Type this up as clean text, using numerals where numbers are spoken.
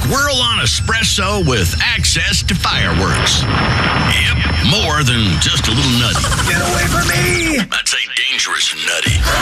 Squirrel on espresso with access to fireworks. Yep, more than just a little nutty. Get away from me! That's a dangerous nutty.